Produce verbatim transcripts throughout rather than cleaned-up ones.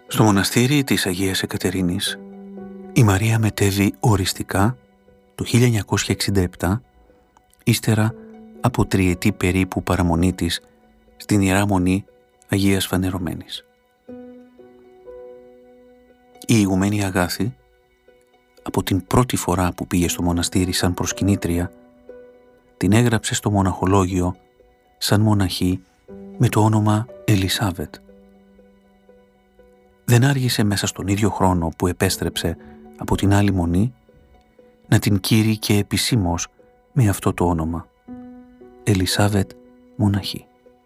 Στο μοναστήρι της Αγίας Εκατερίνης η Μαρία μετέβη οριστικά το χίλια εννιακόσια εξήντα επτά, ύστερα από τριετή περίπου παραμονή της στην Ιερά Μονή Αγίας Φανερωμένης. Η ηγουμένη Αγάθη, από την πρώτη φορά που πήγε στο μοναστήρι σαν προσκυνήτρια, την έγραψε στο μοναχολόγιο σαν μοναχή με το όνομα Ελισάβετ. Δεν άργησε μέσα στον ίδιο χρόνο που επέστρεψε από την άλλη μονή να την κήρει και επισήμως με αυτό το όνομα, Ελισάβετ μοναχή.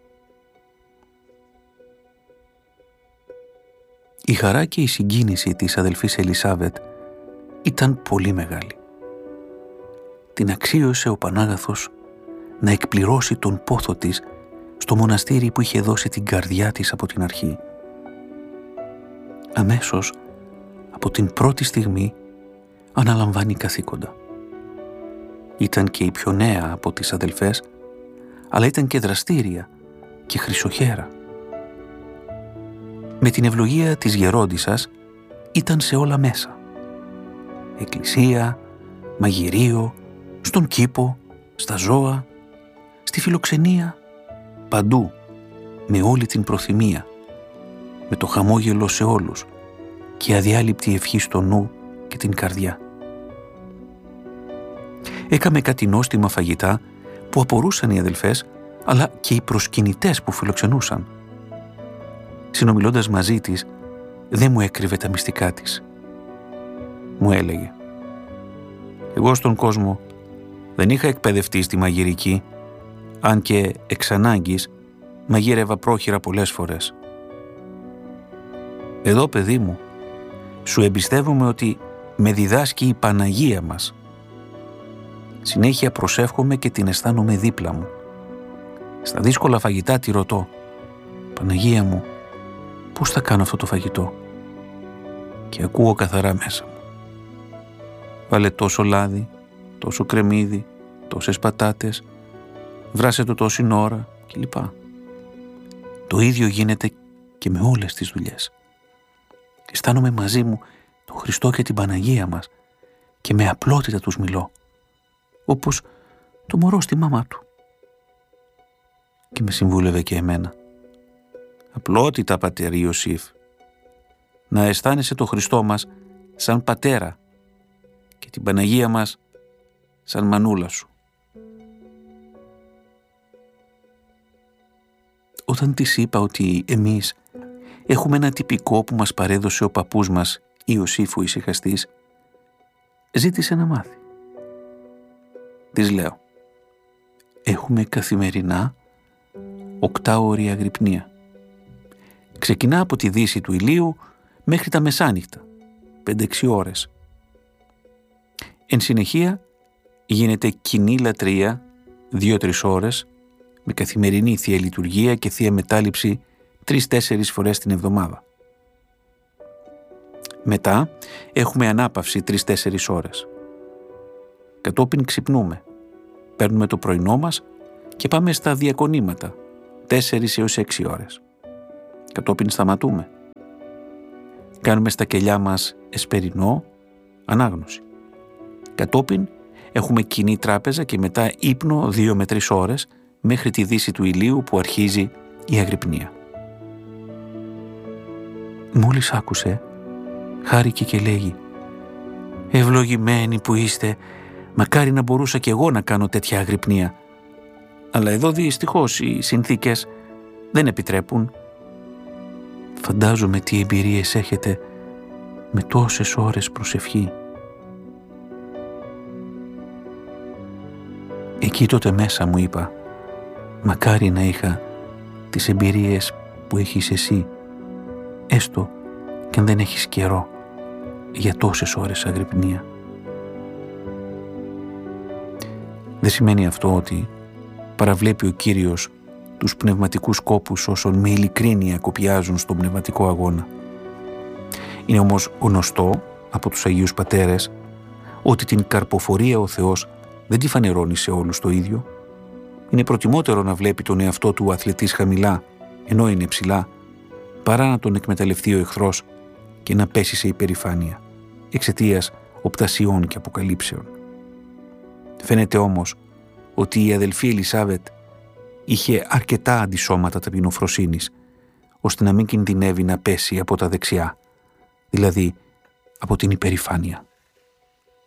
Η χαρά και η συγκίνηση της αδελφής Ελισάβετ ήταν πολύ μεγάλη. Την αξίωσε ο Πανάγαθος να εκπληρώσει τον πόθο της στο μοναστήρι που είχε δώσει την καρδιά της από την αρχή. Αμέσως, από την πρώτη στιγμή, αναλαμβάνει καθήκοντα. Ήταν και η πιο νέα από τις αδελφές, αλλά ήταν και δραστήρια και χρυσοχέρα. Με την ευλογία της γερόντισσας ήταν σε όλα μέσα. Εκκλησία, μαγειρίο, στον κήπο, στα ζώα, στη φιλοξενία, παντού, με όλη την προθυμία, με το χαμόγελο σε όλους και αδιάλειπτη ευχή στο νου και την καρδιά. Έκαμε κάτι νόστιμα φαγητά που απορούσαν οι αδελφές, αλλά και οι προσκυνητές που φιλοξενούσαν. Συνομιλώντας μαζί της, δεν μου έκρυβε τα μυστικά της. Μου έλεγε: «Εγώ στον κόσμο δεν είχα εκπαιδευτεί στη μαγειρική, αν και εξ ανάγκης μαγείρευα πρόχειρα πολλές φορές. Εδώ, παιδί μου, σου εμπιστεύομαι ότι με διδάσκει η Παναγία μας. Συνέχεια προσεύχομαι και την αισθάνομαι δίπλα μου. Στα δύσκολα φαγητά τη ρωτώ: Παναγία μου, πώς θα κάνω αυτό το φαγητό? Και ακούω καθαρά μέσα μου: βάλε τόσο λάδι, τόσο κρεμμύδι, τόσες πατάτες, βράσε το τόση ώρα κλπ. Το ίδιο γίνεται και με όλες τις δουλειές. Αισθάνομαι μαζί μου τον Χριστό και την Παναγία μας και με απλότητα τους μιλώ, όπως το μωρό στη μαμά του». Και με συμβούλευε και εμένα: «Απλότητα, πατέρ Ιωσήφ, να αισθάνεσαι το Χριστό μας σαν πατέρα και την Παναγία μας σαν μανούλα σου». Όταν της είπα ότι εμείς έχουμε ένα τυπικό που μας παρέδωσε ο παππούς μας Ιωσήφ ο Ησυχαστής, ζήτησε να μάθει. Της λέω: «Έχουμε καθημερινά οκτάωρη αγρυπνία. Ξεκινά από τη δύση του ηλίου μέχρι τα μεσάνυχτα, πέντε-έξι ώρες. Εν συνεχεία γίνεται κοινή λατρεία δύο-τρεις ώρες με καθημερινή Θεία Λειτουργία και Θεία Μετάληψη τρεις-τέσσερις φορές την εβδομάδα. Μετά έχουμε ανάπαυση τρεις-τέσσερις ώρες. Κατόπιν ξυπνούμε, παίρνουμε το πρωινό μας και πάμε στα διακονήματα τέσσερις έως έξι ώρες. Κατόπιν σταματούμε. Κάνουμε στα κελιά μας εσπερινό, ανάγνωση. Κατόπιν έχουμε κοινή τράπεζα και μετά ύπνο δύο με τρεις ώρες μέχρι τη δύση του ηλίου που αρχίζει η αγρυπνία». Μόλις άκουσε, χάρηκε και λέγει: «Ευλογημένοι που είστε, μακάρι να μπορούσα κι εγώ να κάνω τέτοια αγρυπνία. Αλλά εδώ δυστυχώς οι συνθήκες δεν επιτρέπουν». «Φαντάζομαι τι εμπειρίες έχετε με τόσες ώρες προσευχή». Εκεί τότε μέσα μου είπα: «Μακάρι να είχα τις εμπειρίες που έχεις εσύ, έστω και αν δεν έχεις καιρό για τόσες ώρες αγρυπνία». Δεν σημαίνει αυτό ότι παραβλέπει ο Κύριος τους πνευματικούς κόπους όσων με ειλικρίνεια κοπιάζουν στον πνευματικό αγώνα. Είναι όμως γνωστό από τους Αγίους Πατέρες ότι την καρποφορία ο Θεός δεν τη φανερώνει σε όλους το ίδιο. Είναι προτιμότερο να βλέπει τον εαυτό του αθλητής χαμηλά, ενώ είναι ψηλά, παρά να τον εκμεταλλευτεί ο εχθρός και να πέσει σε υπερηφάνεια εξαιτίας οπτασιών και αποκαλύψεων. Φαίνεται όμως ότι η αδελφή Ελισάβετ είχε αρκετά αντισώματα ταπεινοφροσύνης ώστε να μην κινδυνεύει να πέσει από τα δεξιά, δηλαδή από την υπερηφάνεια.